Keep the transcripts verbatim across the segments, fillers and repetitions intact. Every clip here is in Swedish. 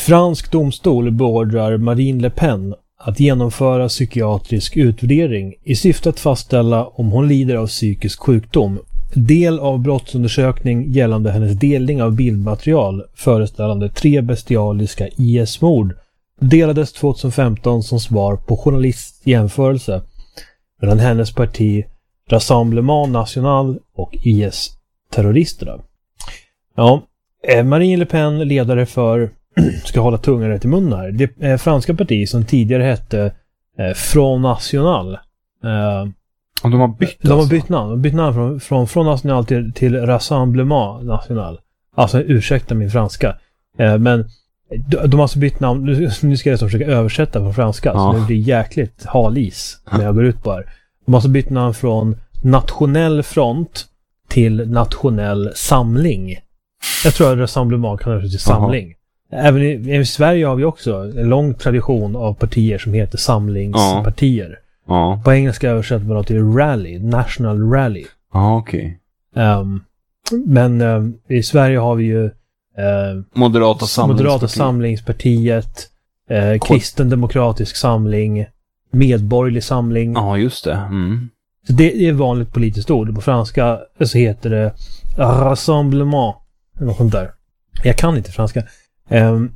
Fransk domstol beordrar Marine Le Pen att genomföra psykiatrisk utvärdering i syfte att fastställa om hon lider av psykisk sjukdom. Del av brottsundersökning gällande hennes delning av bildmaterial föreställande tre bestialiska I S-mord delades tjugohundrafemton som svar på journalists jämförelse mellan hennes parti Rassemblement National och I S-terroristerna. Ja, Marine Le Pen, ledare för ska hålla tungan rätt i munnen här. Det är franska parti som tidigare hette eh, Front National. Eh, Och de har bytt De har alltså. bytt namn. De har bytt namn från, från Front National till, till Rassemblement National. Alltså, ursäkta min franska. Eh, men de, de har alltså bytt namn. Nu, nu ska jag som försöka översätta från franska. Ja. Så det blir jäkligt halis när jag går ut på här. De har alltså bytt namn från Nationell Front till Nationell Samling. Jag tror att Rassemblement kan översätta till samling. Aha. Även i, i Sverige har vi också en lång tradition av partier som heter samlingspartier. Ja. På engelska översätter man till rally, National Rally. Ja, okej. Okay. Um, men um, i Sverige har vi ju uh, Moderata samlingspartiet, Moderata samlingspartiet uh, Kristendemokratisk samling, Medborgerlig samling. Ja, just det. Mm. Så det är vanligt politiskt ord. På franska så heter det Rassemblement eller något sånt där. Jag kan inte franska. Um,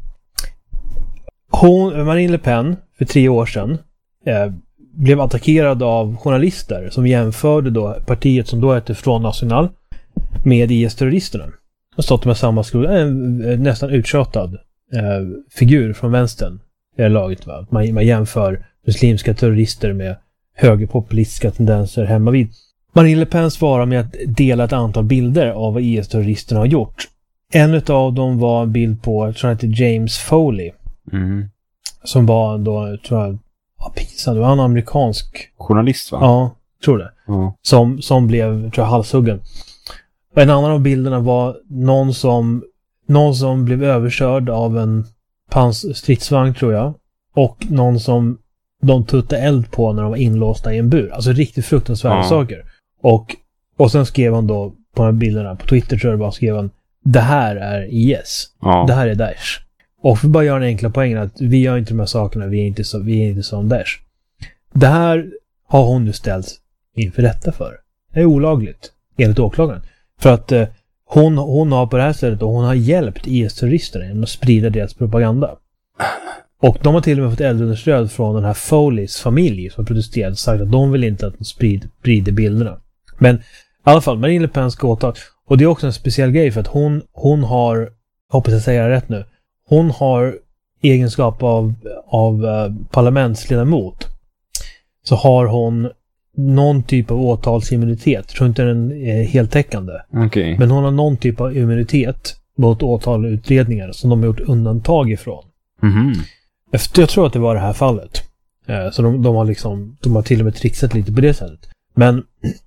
hon, Marine Le Pen för tre år sedan uh, blev attackerad av journalister som jämförde då partiet som då hette Front National med I S-terroristerna. De stått med samma skola, en, en nästan uttjatad uh, figur från vänstern i det laget. Va? Man, man jämför muslimska terrorister med högerpopulistiska tendenser hemma vid. Marine Le Pen svarar med att dela ett antal bilder av vad I S-terroristerna har gjort. En av dem var en bild på, jag tror att det är James Foley. Mm. Som var då, tror jag, ja, pinsamt. Det var en amerikansk journalist, va? Ja, tror det. Mm. Som, som blev, tror jag, halshuggen. Och en annan av bilderna var någon som, någon som blev överkörd av en pans stridsvagn, tror jag. Och någon som de tuttade eld på när de var inlåsta i en bur. Alltså riktigt fruktansvärda ja. saker. Och, och sen skrev han då på de här bilderna, på Twitter tror jag bara skrev han: det här är I S. Ja. Det här är Daesh. Och för bara göra en enkla poängen att vi gör inte de här sakerna, vi är inte, så, vi är inte som Daesh. Det här har hon nu ställt inför rätta för. Det är olagligt, enligt åklagaren. För att eh, hon, hon har på det här sättet och hon har hjälpt I S-terroristerna genom att sprida deras propaganda. Och de har till och med fått eldunderstöd från den här Foleys familj som har protesterat och sagt att de vill inte att de sprider, sprider bilderna. Men i alla fall, Marine Le Pen ska åtal. Och det är också en speciell grej för att hon, hon har, hoppas jag säger rätt nu, hon har egenskap av, av uh, parlamentsledamot, så har hon någon typ av åtalsimmunitet. Jag tror inte den är heltäckande. Okay. Men hon har någon typ av immunitet mot åtal och utredningar som de har gjort undantag ifrån. Mm-hmm. Efter, jag tror att det var det här fallet. Uh, så de, de har liksom, de har till och med trixat lite på det sättet. Men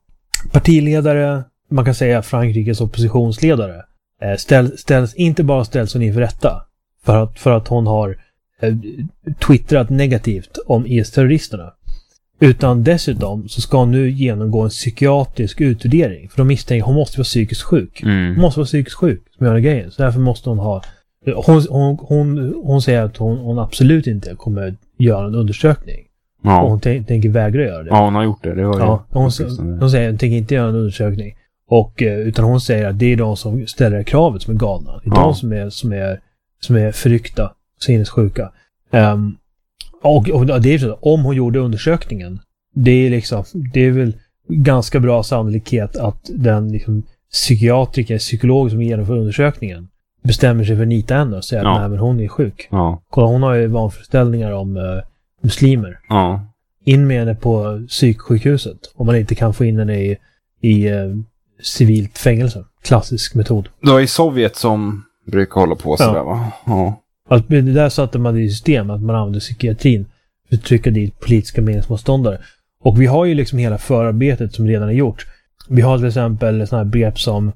partiledare, man kan säga Frankrikes oppositionsledare, uh, ställ, ställs, inte bara ställs hon inför rätta för att, för att hon har uh, twittrat negativt om I S-terroristerna. Utan dessutom så ska hon nu genomgå en psykiatrisk utvärdering. För de misstänker att hon måste vara psykiskt sjuk. Mm. Hon måste vara psykiskt sjuk som gör grejen. Så därför måste hon ha... Hon, hon, hon, hon säger att hon, hon absolut inte kommer göra en undersökning. Ja. Och hon t- tänker vägra göra det. Ja, hon har gjort det. det var ja, hon, hon säger att hon tänker inte göra en undersökning. Och, utan hon säger att det är de som ställer kravet som är galna. Det är ja. de som är, som är, som är förryckta, sinnessjuka. Um, Och, och det är så, om hon gjorde undersökningen, det är liksom, det är väl ganska bra sannolikhet att den liksom, psykiatriker, psykolog som genomför undersökningen bestämmer sig för att nita henne och säga ja. att nej, men hon är sjuk. Ja. Kolla, hon har ju vanföreställningar om uh, muslimer. Ja. In med henne på psyksjukhuset om man inte kan få in henne i, i uh, civilt fängelse. Klassisk metod. Det var i Sovjet som brukar hålla på sådär, ja. va? Ja. Alltså, det där satte man i system att man använder psykiatrin för att trycka dit politiska meningsmotståndare. Och vi har ju liksom hela förarbetet som redan är gjort. Vi har till exempel sådana här begrepp som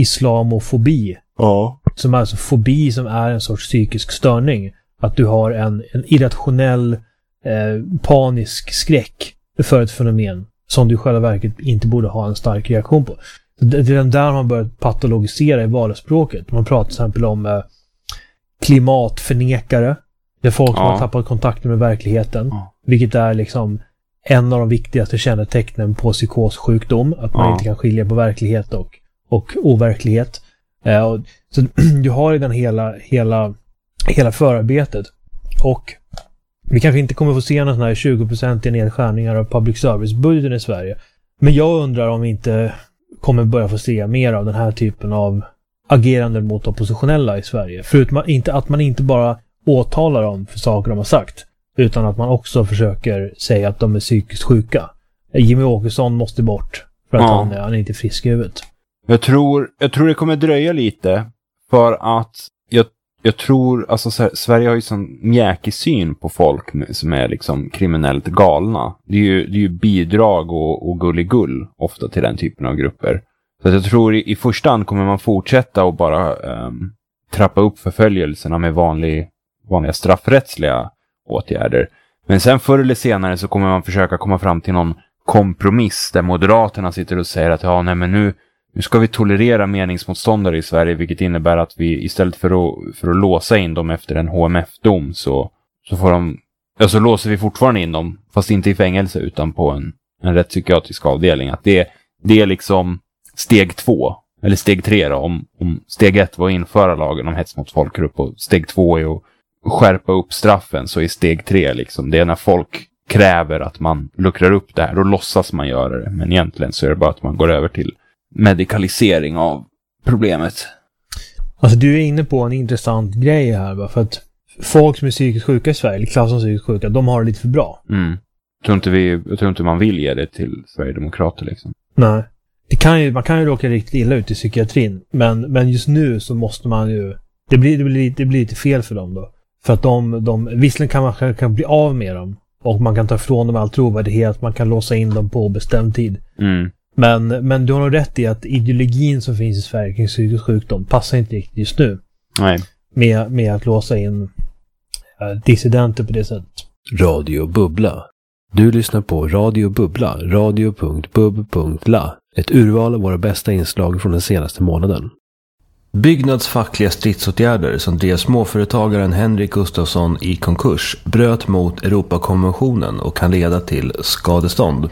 islamofobi. Ja. Som är alltså fobi som är en sorts psykisk störning. Att du har en, en irrationell eh, panisk skräck för ett fenomen som du i själva verket inte borde ha en stark reaktion på. Det är den där man börjat patologisera i vardagsspråket. Man pratar till exempel om eh, klimatförnekare. Det är folk som ja. har tappat kontakten med verkligheten. Ja. Vilket är liksom en av de viktigaste kännetecknen på psykossjukdom. Att man ja. inte kan skilja på verklighet och, och overklighet. Eh, och, så du har ju den hela, hela, hela förarbetet. Och vi kanske inte kommer få se någon sån här tjugo procent nedskärningar av public service-budgeten i Sverige. Men jag undrar om vi inte kommer börja få se mer av den här typen av agerande mot oppositionella i Sverige. Förutom att, inte, att man inte bara åtalar dem för saker de har sagt, utan att man också försöker säga att de är psykiskt sjuka. Jimmy Åkesson måste bort för att ja. han, är, han är inte frisk i huvudet. Jag tror, jag tror det kommer dröja lite för att jag, jag tror, alltså så här, Sverige har ju sån mjäkig syn på folk med, som är liksom kriminellt galna. Det är ju, det är ju bidrag och, och gulligull ofta till den typen av grupper. Så att jag tror i, i första hand kommer man fortsätta och bara um, trappa upp förföljelserna med vanlig, vanliga straffrättsliga åtgärder. Men sen förr eller senare så kommer man försöka komma fram till någon kompromiss där Moderaterna sitter och säger att ja, nej men nu, nu ska vi tolerera meningsmotståndare i Sverige, vilket innebär att vi istället för att, för att låsa in dem efter en H M F-dom så, så får de, ja, så låser vi fortfarande in dem, fast inte i fängelse utan på en, en rättspsykiatrisk avdelning. Att det, det är liksom steg två, eller steg tre då, om, om steg ett var att införa lagen om hets mot folkgrupp och steg två är att skärpa upp straffen, så är steg tre liksom, det är när folk kräver att man luckrar upp det här, då låtsas man göra det, men egentligen så är det bara att man går över till medikalisering av problemet. Alltså du är inne på en intressant grej här, va? För att folk som är psykiskt sjuka i Sverige, eller klass som psykiskt sjuka, de har det lite för bra. Mm. Jag tror inte vi, jag tror inte man vill ge det till Sverigedemokrater liksom. Nej. Det kan ju, man kan ju råka riktigt illa ut i psykiatrin, men, men just nu så måste man ju, det blir, det blir, det blir lite fel för dem då. För att de, de visserligen kan man kan bli av med dem och man kan ta ifrån dem all trovärdighet, man kan låsa in dem på bestämd tid. Mm. Men, men du har nog rätt i att ideologin som finns i Sverige kring psykisk sjukdom passar inte riktigt just nu. Nej. Med, med att låsa in äh, dissidenter på det sättet. Radio Bubbla. Du lyssnar på Radio Bubbla, radio punkt bub punkt la. Ett urval av våra bästa inslag från den senaste månaden. Byggnads fackliga stridsåtgärder som drev småföretagaren Henrik Gustafsson i konkurs bröt mot Europakonventionen och kan leda till skadestånd.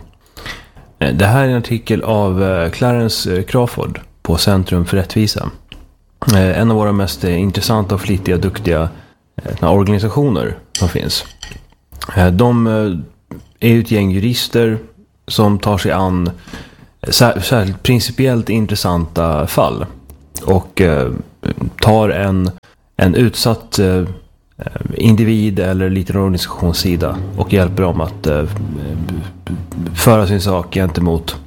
Det här är en artikel av Clarence Crawford på Centrum för rättvisa. En av våra mest intressanta och flitiga, duktiga organisationer som finns. De är ett gäng jurister som tar sig an särskilt principiellt intressanta fall och tar en, en utsatt individ eller liten organisationssida och hjälper dem att föra sin sak gentemot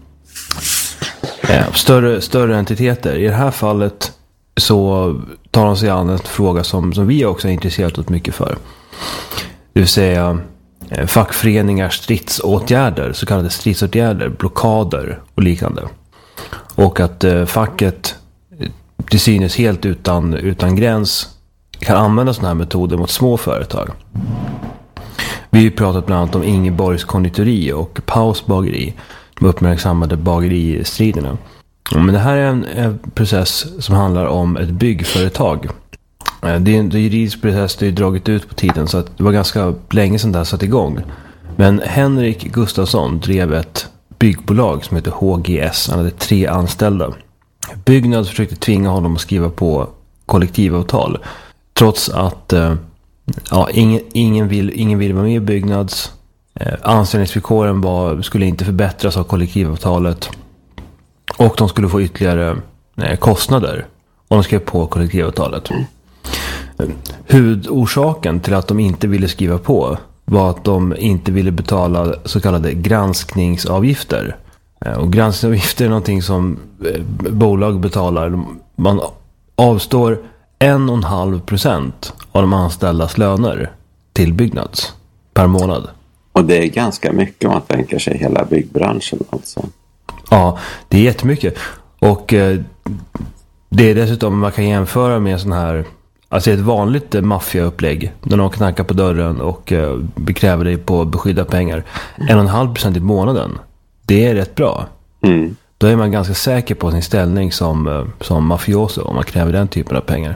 eh, större, större entiteter. I det här fallet så tar de sig an en fråga som, som vi också är intresserade av mycket för. Det vill säga eh, fackföreningars stridsåtgärder, så kallade stridsåtgärder, blockader och liknande. Och att eh, facket till synes helt utan, utan gräns kan använda sådana här metoder mot små företag. Vi har ju pratat bland annat om Ingeborgs konditori och Paus bageri, de uppmärksammade bageristriderna. Men det här är en, en process som handlar om ett byggföretag. Det är en juridisk process, det är dragit ut på tiden så att det var ganska länge sedan det här satt igång. Men Henrik Gustafsson drev ett byggbolag som heter H G S, han hade tre anställda. Byggnads försökte tvinga honom att skriva på kollektivavtal, trots att ja, ingen, ingen, vill, ingen vill vara med i Byggnads. Eh, anställningsvillkoren var, skulle inte förbättras av kollektivavtalet. Och de skulle få ytterligare eh, kostnader om de skrev på kollektivavtalet. Mm. Huvudorsaken till att de inte ville skriva på var att de inte ville betala så kallade granskningsavgifter. Eh, och granskningsavgifter är någonting som eh, bolag betalar. Man avstår en och en halv procent av de anställdas löner till Byggnads per månad. Och det är ganska mycket om man tänker sig hela byggbranschen alltså. Ja, det är jättemycket. Och eh, det är dessutom, man kan jämföra med sån här, alltså ett vanligt eh, maffiaupplägg när de knackar på dörren och eh, bekräver dig på beskydda pengar. Mm. En och en halv procent i månaden. Det är rätt bra. Mm. Då är man ganska säker på sin ställning som, som mafioso om man kräver den typen av pengar.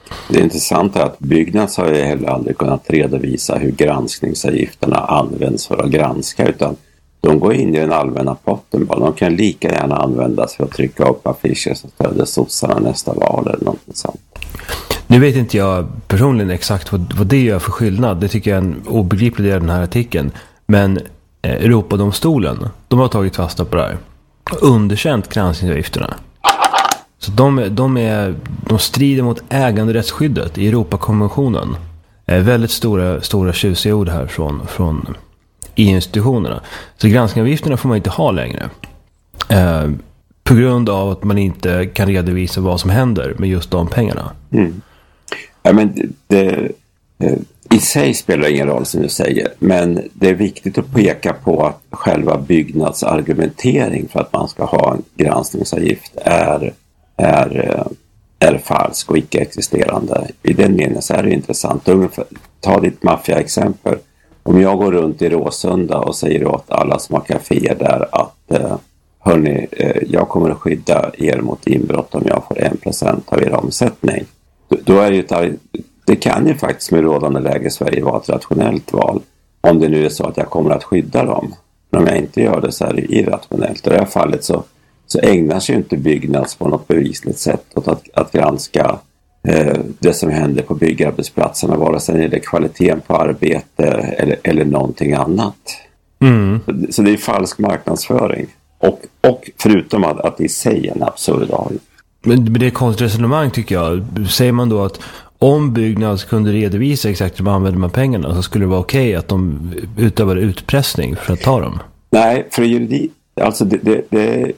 Det är intressant att Byggnads har ju heller aldrig kunnat redovisa hur granskningsavgifterna används för att granska, utan de går in i den allmänna potten. De kan lika gärna användas för att trycka upp affischer som stödjer sossarna nästa val eller något sånt. Nu vet inte jag personligen exakt vad, vad det gör för skillnad. Det tycker jag är en obegriplig del av den här artikeln. Men eh, Europadomstolen, de har tagit fasta på det här. Underkänt granskningsavgifterna. Så de, de, är, de strider mot äganderättsskyddet i Europakonventionen. Eh, väldigt stora, stora tjusiga ord här från, från E U-institutionerna. Så granskningsavgifterna får man inte ha längre. Eh, på grund av att man inte kan redovisa vad som händer med just de pengarna. Mm. Ja, men det, det, i sig spelar det ingen roll som du säger, men det är viktigt att peka på att själva Byggnads argumentering för att man ska ha en granskningsavgift är, är, är falsk och icke-existerande. I den meningen så är det intressant. Ungefär, ta ditt maffia-exempel. Om jag går runt i Råsunda och säger åt alla som har kaféer där att hörni, jag kommer att skydda er mot inbrott om jag får en procent av er omsättning. Då är det, ju ett, det kan ju faktiskt med rådande läge i Sverige vara ett rationellt val. Om det nu är så att jag kommer att skydda dem. Men om jag inte gör det så är det irrationellt. I det här fallet så, så ägnar sig ju inte Byggnads på något bevisligt sätt åt att, att granska eh, det som händer på byggarbetsplatserna. Vare sig det gäller kvaliteten på arbete eller, eller någonting annat. Mm. Så, så det är falsk marknadsföring. Och, och förutom att, att det i sig är en absurd avgift. Men det är ett konstigt resonemang tycker jag. Säger man då att om Byggnads kunde redovisa exakt hur man använder de här pengarna så skulle det vara okej att de utövar utpressning för att ta dem? Nej, för juridik, alltså det, det, det,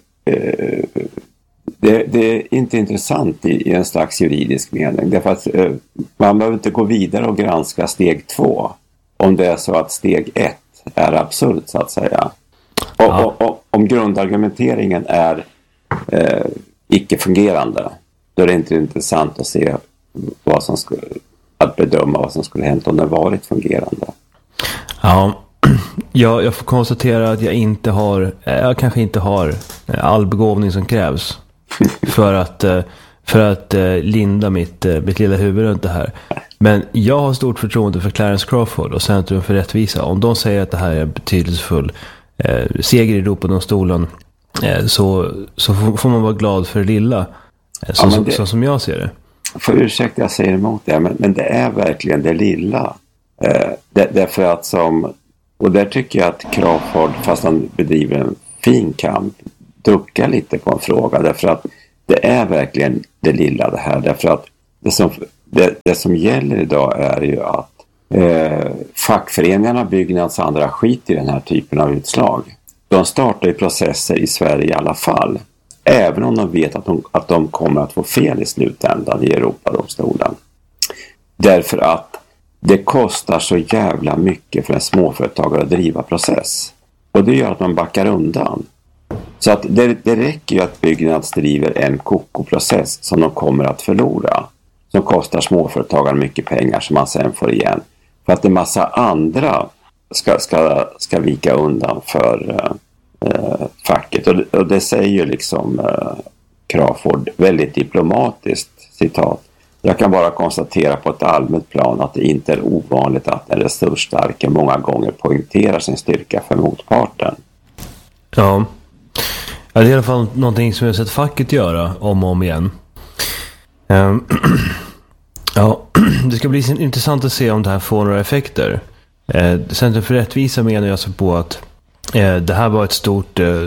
det, det är inte intressant i, i en slags juridisk mening. Därför att man behöver inte gå vidare och granska steg två om det är så att steg ett är absurd så att säga. Och, ja. och, och om grundargumenteringen är eh, icke-fungerande, då är det inte intressant att se vad som skulle, att bedöma vad som skulle hänt om det varit fungerande. Ja, jag, jag får konstatera att jag inte har, jag kanske inte har all begåvning som krävs för att, för att linda mitt, mitt lilla huvud runt det här. Men jag har stort förtroende för Clarence Crawford och Centrum för rättvisa. Om de säger att det här är betydelsefull eh, seger i Europadomstolen eh, så, så får man vara glad för det lilla. Eh, så, ja, det, så som jag ser det. För ursäkta jag säger emot det, men, men det är verkligen det lilla. Eh, det, därför att som, och där tycker jag att Crawford, fast han bedriver en fin kamp, duckar lite på en fråga. Därför att det är verkligen det lilla det här. Därför att det som, det, det som gäller idag är ju att eh, fackföreningarna, Byggnads och andra skit i den här typen av utslag. De startar ju processer i Sverige i alla fall. Även om de vet att de, att de kommer att få fel i slutändan i Europadomstolen. Därför att det kostar så jävla mycket för en småföretagare att driva process. Och det gör att man backar undan. Så att det, det räcker ju att Byggnads driver en kokoprocess som de kommer att förlora. Som kostar småföretagare mycket pengar som man sen får igen. För att en massa andra ska, ska, ska vika undan för eh, facket. Och, och det säger ju liksom eh, Crawford väldigt diplomatiskt, citat. Jag kan bara konstatera på ett allmänt plan att det inte är ovanligt att en resursstarka många gånger poängterar sin styrka för motparten. Ja. Ja, det är i alla fall någonting som jag har sett facket göra om och om igen. Um, ja, det ska bli intressant att se om det här får några effekter. Eh, Centrum för rättvisa menar jag så på att eh, det här var ett stort, eh,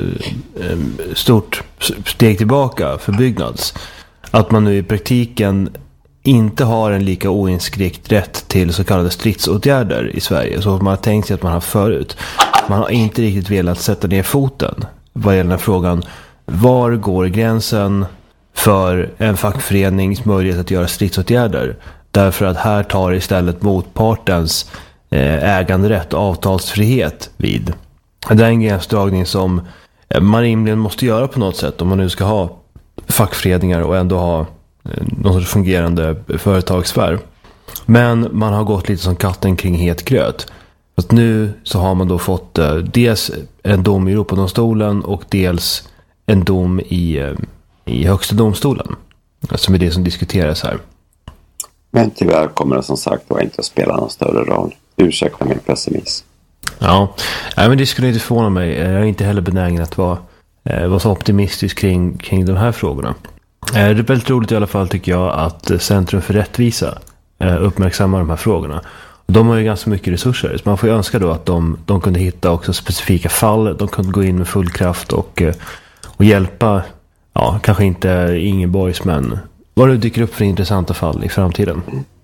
stort steg tillbaka för Byggnads. Att man nu i praktiken inte har en lika oinskränkt rätt till så kallade stridsåtgärder i Sverige. Så man har tänkt sig att man har förut. Man har inte riktigt velat sätta ner foten vad gäller den här frågan. Var går gränsen för en fackförenings möjlighet att göra stridsåtgärder? Därför att här tar istället motpartens äganderätt och avtalsfrihet vid. Det är en gränsdragning som man rimligen måste göra på något sätt om man nu ska ha fackföreningar och ändå ha någon sorts fungerande företagssfär. Men man har gått lite som katten kring het gröt. Att nu så har man då fått eh, dels en dom i Europadomstolen och dels en dom i, eh, i högsta domstolen. Som är det som diskuteras här. Men tyvärr kommer det som sagt var inte att spela någon större roll. Ursäkta min pessimism. Ja, Nej, men det skulle inte förvåna mig. Jag är inte heller benägen att vara, eh, vara så optimistisk kring, kring de här frågorna. Eh, det är väldigt roligt i alla fall tycker jag att Centrum för rättvisa eh, uppmärksammar de här frågorna. De har ju ganska mycket resurser, så man får ju önska då att de, de kunde hitta också specifika fall. De kunde gå in med full kraft och, och hjälpa, ja, kanske inte Ingeborgs, men vad det dyker upp för intressanta fall i framtiden.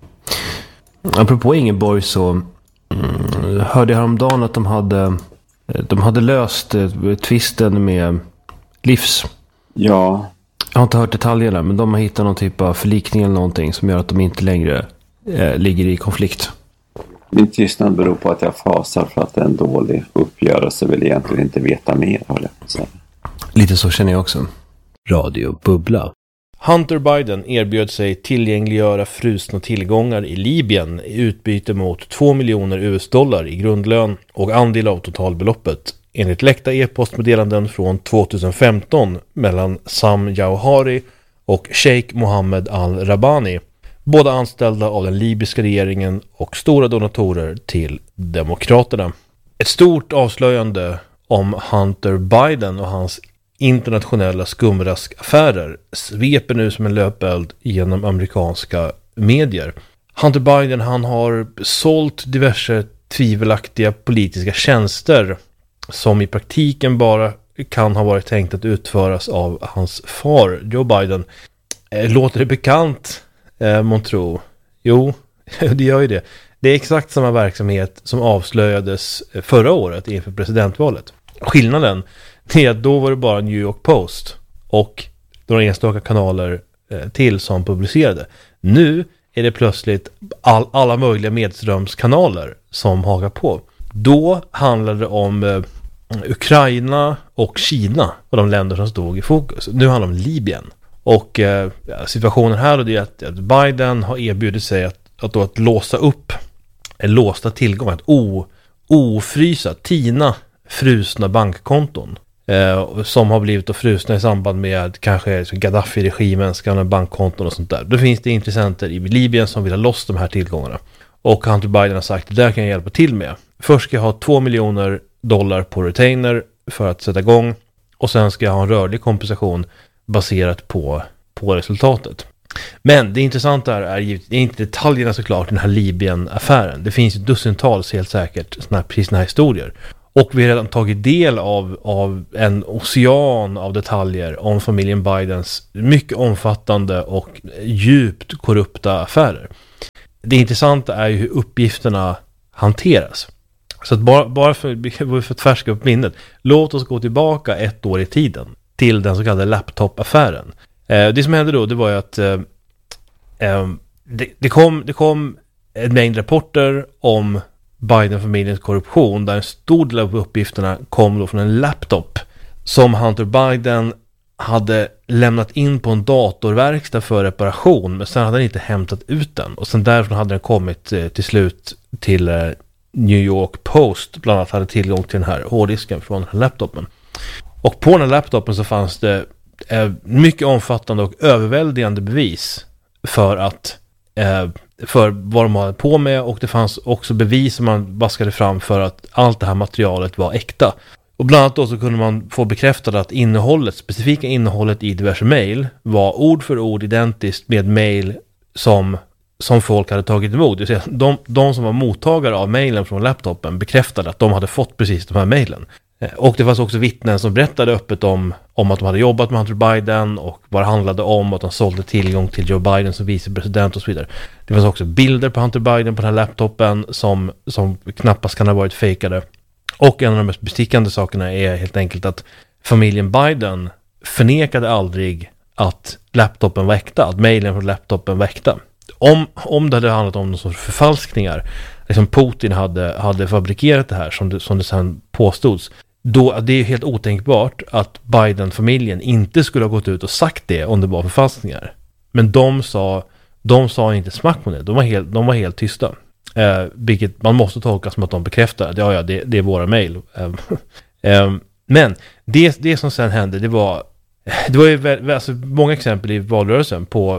Apropå Ingeborg så mm, hörde jag häromdagen att de hade, de hade löst tvisten med Livs. Ja. Jag har inte hört detaljerna, men de har hittat någon typ av förlikning eller någonting som gör att de inte längre eh, ligger i konflikt. Min tystnad beror på att jag fasar för att det är en dålig uppgörelse. Vill egentligen inte veta mer, håller jag på att säga. Lite så känner jag också. Radio Bubbla. Hunter Biden erbjöd sig tillgängliggöra frusna tillgångar i Libyen i utbyte mot två miljoner U S-dollar i grundlön och andel av totalbeloppet. Enligt läckta e-postmeddelanden från tjugohundrafemton mellan Sam Jauhari och Sheikh Mohammed al-Rabani, båda anställda av den libyska regeringen och stora donatorer till demokraterna. Ett stort avslöjande om Hunter Biden och hans internationella skumraskaffärer sveper nu som en löpeld genom amerikanska medier. Hunter Biden, han har sålt diverse tvivelaktiga politiska tjänster som i praktiken bara kan ha varit tänkt att utföras av hans far, Joe Biden. Låter det bekant, eh, Montro? Jo, det gör ju det. Det är exakt samma verksamhet som avslöjades förra året inför presidentvalet. Skillnaden är att då var det bara New York Post och några enstaka kanaler eh, till som publicerade. Nu är det plötsligt all, alla möjliga medströmskanaler som hakar på. Då handlade det om eh, Ukraina och Kina och de länder som stod i fokus. Nu handlar det om Libyen. Och eh, situationen här då är att, att Biden har erbjudit sig att, att, då att låsa upp en låsta tillgång, att o, ofrysa, tina frusna bankkonton eh, som har blivit frusna i samband med kanske Gaddafi-regimens gamla bankkonton och sånt där. Då finns det intressenter i Libyen som vill ha loss de här tillgångarna. Och Hunter Biden har sagt, det där kan jag hjälpa till med. Först ska jag ha två miljoner dollar på retainer för att sätta igång. Och sen ska jag ha en rörlig kompensation baserat på, på resultatet. Men det intressanta är, är, givet, är inte detaljerna såklart den här Libyen-affären. Det finns ju dussintals helt säkert såna här, precis såna här historier. Och vi har redan tagit del av, av en ocean av detaljer om familjen Bidens mycket omfattande och djupt korrupta affärer. Det intressanta är ju hur uppgifterna hanteras. Så att bara, bara för, för att färska upp minnet, låt oss gå tillbaka ett år i tiden till den så kallade laptop-affären. Eh, det som hände då, det var ju att eh, eh, det, det, kom, det kom en mängd rapporter om Biden-familjens korruption, där en stor del av uppgifterna kom då från en laptop som Hunter Biden hade lämnat in på en datorverkstad för reparation, men sen hade han inte hämtat ut den. Och sen därifrån hade den kommit eh, till slut till eh, New York Post, bland annat hade tillgång till den här hårddisken från den här laptopen. Och på den här laptopen så fanns det eh, mycket omfattande och överväldigande bevis för att eh, för vad de hade på med, och det fanns också bevis som man baskade fram för att allt det här materialet var äkta. Och bland annat då så kunde man få bekräftat att innehållet, specifika innehållet i diverse mejl var ord för ord identiskt med mejl som, som folk hade tagit emot. Det vill säga, de, de som var mottagare av mejlen från laptopen bekräftade att de hade fått precis de här mejlen. Och det fanns också vittnen som berättade öppet om, om att de hade jobbat med Hunter Biden och vad det handlade om, att de sålde tillgång till Joe Biden som vicepresident och så vidare. Det fanns också bilder på Hunter Biden på den här laptopen som, som knappast kan ha varit fejkade. Och en av de mest bestickande sakerna är helt enkelt att familjen Biden förnekade aldrig att laptopen var äkta, att mejlen från laptopen var äkta. Om, om det hade handlat om någon sorts förfalskningar, liksom Putin hade, hade fabrikerat det här som det, som det sedan påstods, då det är helt otänkbart att Biden-familjen inte skulle ha gått ut och sagt det om det var förfalskningar. Men de sa, de sa inte smack på det. De var helt, de var helt tysta. Eh, vilket man måste tolka som att de bekräftar. Ja, ja, det, det är våra mejl. Eh, eh, men det, det som sen hände, det var det var ju alltså många exempel i valrörelsen på,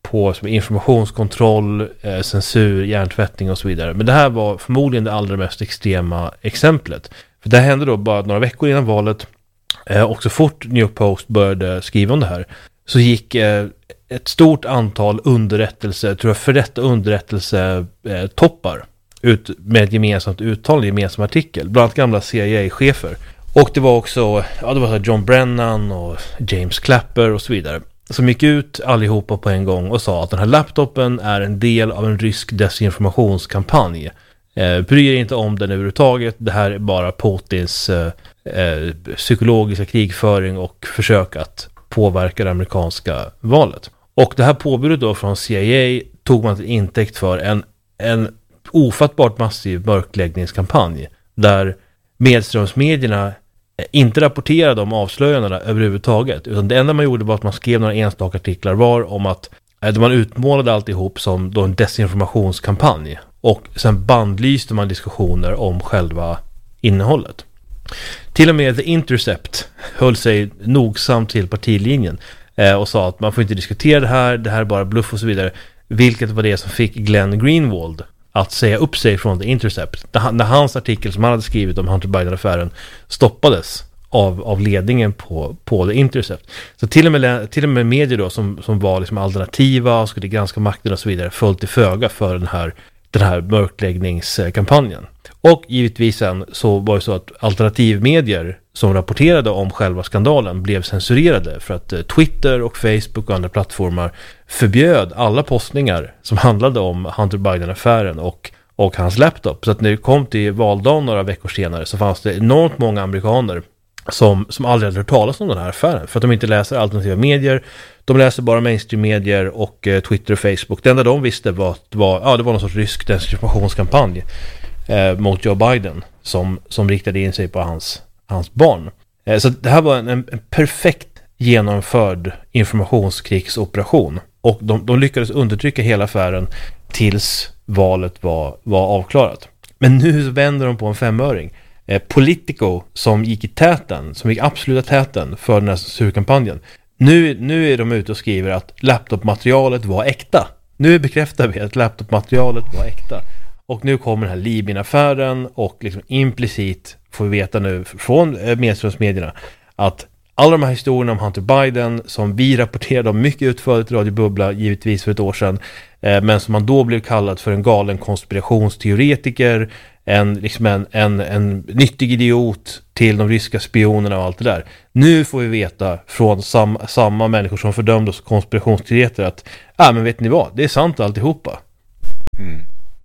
på som informationskontroll, eh, censur, hjärntvättning och så vidare. Men det här var förmodligen det allra mest extrema exemplet. För det hände då bara några veckor innan valet, eh, och så fort New York Post började skriva om det här så gick eh, ett stort antal underrättelse, tror jag för detta underrättelse eh, toppar ut med ett gemensamt uttal, en gemensam artikel, bland annat gamla C I A-chefer. Och det var också, ja det var så John Brennan och James Clapper och så vidare, som gick ut allihopa på en gång och sa att den här laptopen är en del av en rysk desinformationskampanj. Eh, bryr inte om den överhuvudtaget, det här är bara Putins eh, eh, psykologiska krigföring och försök att påverka det amerikanska valet. Och det här påbudet då från C I A tog man till intäkt för en, en ofattbart massiv mörkläggningskampanj där medströmsmedierna inte rapporterade om avslöjandena överhuvudtaget, utan det enda man gjorde var att man skrev några enstaka artiklar var om att eh, man utmålade alltihop som då en desinformationskampanj, och sen bandlyste man diskussioner om själva innehållet. Till och med The Intercept höll sig nogsamt till partilinjen eh, och sa att man får inte diskutera det här, det här är bara bluff och så vidare, vilket var det som fick Glenn Greenwald att säga upp sig från The Intercept. När, när hans artikel som han hade skrivit om Hunter Biden-affären stoppades av, av ledningen på, på The Intercept. Så till och med, till och med medier då som, som var liksom alternativa och skulle granska makten och så vidare föll till föga för den här, den här mörkläggningskampanjen. Och givetvis sen så var det så att alternativmedier som rapporterade om själva skandalen blev censurerade för att Twitter och Facebook och andra plattformar förbjöd alla postningar som handlade om Hunter Biden-affären och, och hans laptop. Så att när det kom till valdagen några veckor senare så fanns det enormt många amerikaner som, som aldrig hade hört talas om den här affären, för att de inte läser alternativa medier. De läser bara mainstream-medier och eh, Twitter och Facebook. Det enda de visste var att var, ja, det var någon sorts rysk desinformationskampanj eh, mot Joe Biden som, som riktade in sig på hans, hans barn. Eh, så det här var en, en perfekt genomförd informationskrigsoperation. Och de, de lyckades undertrycka hela affären tills valet var, var avklarat. Men nu vänder de på en femöring. Eh, Politico som gick i täten, som gick absoluta täten för den här censurkampanjen. Nu, nu är de ute och skriver att laptopmaterialet var äkta. Nu bekräftar vi att laptopmaterialet var äkta. Och nu kommer den här Libyen-affären och liksom implicit får vi veta nu från medströmsmedierna att alla de här historierna om Hunter Biden som vi rapporterade om mycket utförligt i Radio Bubbla givetvis för ett år sedan, eh, men som man då blev kallad för en galen konspirationsteoretiker, en, liksom en, en, en nyttig idiot till de ryska spionerna och allt det där. Nu får vi veta från sam, samma människor som fördömde oss konspirationsteoretiker att ja, ah, men vet ni vad, det är sant alltihopa. Mm.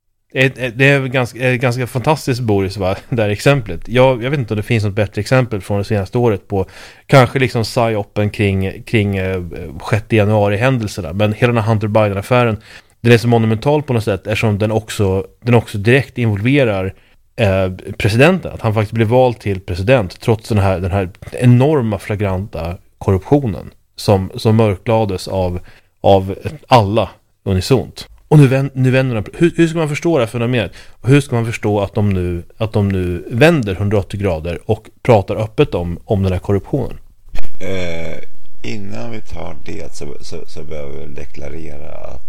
Det är ganska, ganska fantastiskt, Boris, va? Det här exemplet. Jag, jag vet inte om det finns något bättre exempel från det senaste året på kanske liksom psyopen kring, kring eh, sjätte januari-händelserna. Men hela den här Hunter Biden-affären, den är så monumental på något sätt eftersom den också, den också direkt involverar eh, presidenten. Att han faktiskt blev vald till president trots den här, den här enorma flagranta korruptionen som, som mörklades av, av alla unisont. Och nu, vänd, nu vänder de. Hur, hur ska man förstå det här fenomenet? Och hur ska man förstå att de nu, att de nu vänder hundraåttio grader och pratar öppet om, om den här korruptionen? Eh, innan vi tar det så, så, så behöver vi deklarera att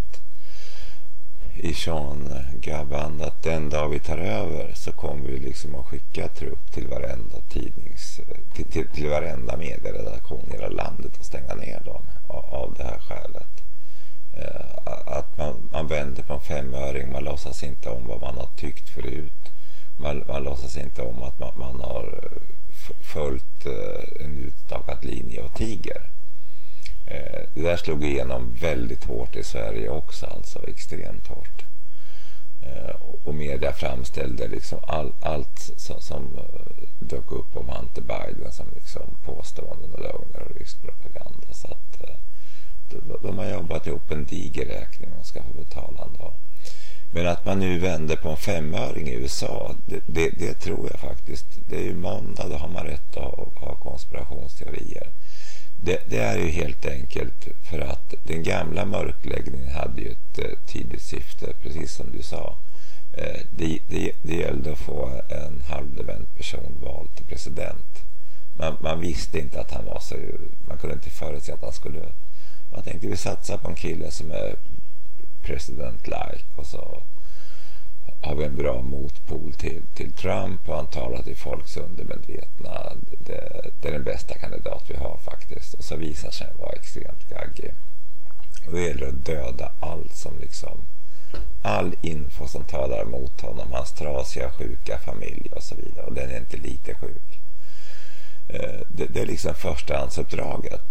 i Sean Gaband att den dag vi tar över så kommer vi liksom att skicka trupp till varenda tidnings till, till, till varenda medieredaktion i hela landet och stänga ner dem av, av det här skälet. Att man, man vänder på en femöring, man låtsas inte om vad man har tyckt förut, man, man låtsas inte om att man, man har följt en utstakad linje och tiger. Det där slog igenom väldigt hårt i Sverige också, alltså extremt hårt. Och media framställde liksom all, allt som, som dök upp om Hunter Biden som liksom påståenden och lögner och rysk propaganda, så att de har jobbat ihop en diger räkning och ska få betala en dag. Men att man nu vänder på en femöring i U S A, det, det, det tror jag faktiskt. Det är ju måndag, då har man rätt att ha konspirationsteorier. Det, det är ju helt enkelt för att den gamla mörkläggningen hade ju ett uh, tidigt syfte, precis som du sa. Uh, det, det, det gällde att få en halvdement person vald till president. Man, man visste inte att han var så, man kunde inte förutse att han skulle Man tänkte vi satsar på en kille som är president-like och så har vi en bra motpol till, till Trump och han talar till folks undermedvetna. Det, det är den bästa kandidat vi har faktiskt. Och så visar sig vara extremt gaggig. Och det gäller att döda allt som liksom, all info som talar emot honom, hans trasiga, sjuka familj och så vidare. Och den är inte lite sjuk. Det, det är liksom förstahandsuppdraget.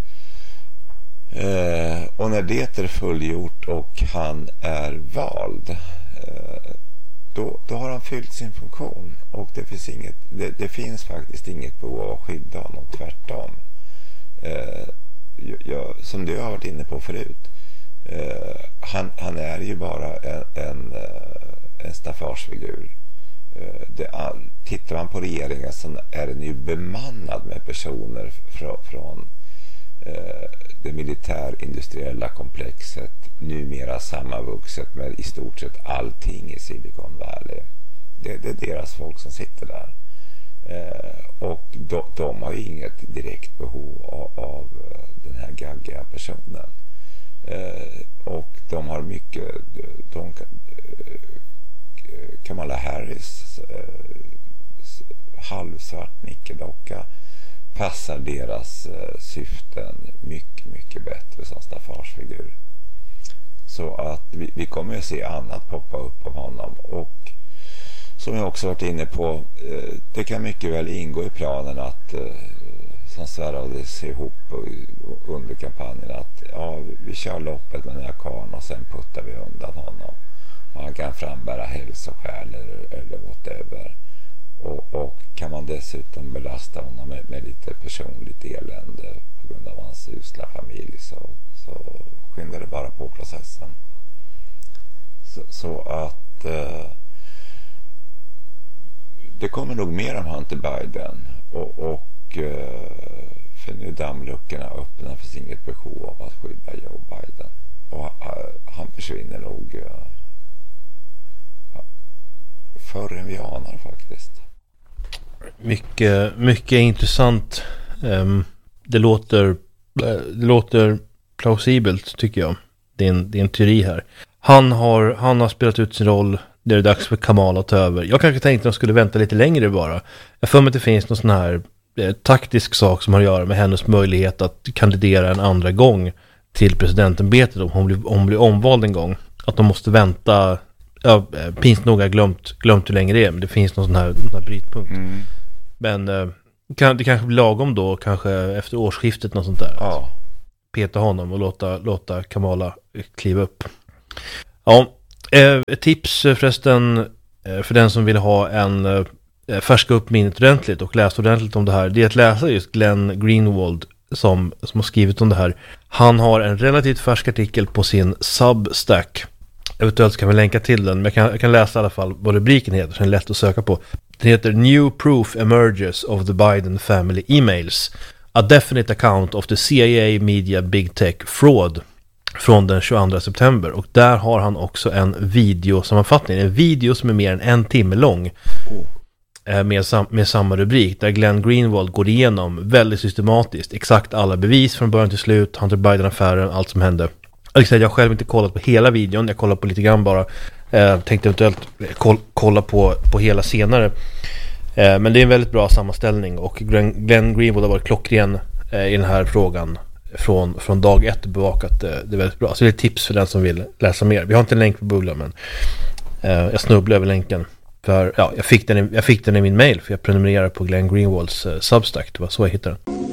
Eh, och när det är fullgjort och han är vald, eh, då, då har han fyllt sin funktion. Och det finns, inget, det, det finns faktiskt inget behov av att skydda honom, tvärtom. Eh, jag, som du har varit inne på förut, eh, han, han är ju bara en, en, en staffagefigur. Eh, det är, tittar man på regeringen så är den ju bemannad med personer från, från det militärindustriella komplexet, numera sammanvuxet med i stort sett allting i Silicon Valley. Det, det är deras folk som sitter där. Eh, och de, de har ju inget direkt behov av, av den här gaggiga personen. Eh, och de har mycket, de, Kamala Harris eh, halvsvart nickedocka passar deras eh, syften mycket, mycket bättre som staffagefigur. Så att vi, vi kommer att se annat poppa upp av honom. Och som jag också varit inne på, eh, det kan mycket väl ingå i planen att eh, som Sverige se ihop under kampanjen att ja, vi kör loppet med den här karln och sen puttar vi undan honom. Och han kan frambära hälsoskäl eller, eller whatever. Och, och kan man dessutom belasta honom med, med lite personligt elände på grund av hans usla familj, så, så skyndar det bara på processen. Så, så att eh, det kommer nog mer om Hunter Biden och, och eh, för nu är dammluckorna öppna, det finns inget behov av att skydda Joe Biden. Och eh, han försvinner nog eh, förr än vi anar faktiskt. Mycket, mycket intressant. Um, det låter det låter plausibelt, tycker jag. Det är en, det är en teori här. Han har, han har spelat ut sin roll. Det är dags för Kamala att ta över. Jag kanske tänkte att de skulle vänta lite längre bara. Jag får mig att det finns någon sån här eh, taktisk sak som har att göra med hennes möjlighet att kandidera en andra gång till presidentämbetet om hon blir, om hon blir omvald en gång. Att de måste vänta. Ja, pinst nog har glömt, glömt hur länge det är, men det finns någon sån här, sån här brytpunkt. Mm. Men eh, kan, det kanske blir lagom då, kanske efter årsskiftet något sånt där. Ja. Peta honom och låta, låta Kamala kliva upp. Ja, eh, ett tips förresten eh, för den som vill ha en eh, färska upp minnet ordentligt och läsa ordentligt om det här, det är att läsa just Glenn Greenwald som, som har skrivit om det här. Han har en relativt färsk artikel på sin Substack. Eventuellt kan vi länka till den, men jag kan, jag kan läsa i alla fall vad rubriken heter, så den är lätt att söka på. Den heter New Proof Emerges of the Biden Family Emails, A Definite Account of the C I A Media Big Tech Fraud, från den tjugoandra september. Och där har han också en videosammanfattning, en video som är mer än en timme lång. Oh. Med, sam- med samma rubrik, där Glenn Greenwald går igenom väldigt systematiskt exakt alla bevis från början till slut, Hunter Biden-affären, allt som hände. Jag har själv inte kollat på hela videon, jag kollar på lite grann bara. Eh, tänkte eventuellt koll, kolla på, på hela senare. Eh, men det är en väldigt bra sammanställning och Glenn, Glenn Greenwald har varit klockren eh, i den här frågan från, från dag ett bevakat. Eh, det är väldigt bra. Så det är ett tips för den som vill läsa mer. Vi har inte en länk på Bubbla, men eh, jag snubblar över länken. För ja, jag fick den i, jag fick den i min mail för jag prenumererar på Glenn Greenwalds eh, Substack. Det var så jag hittade den.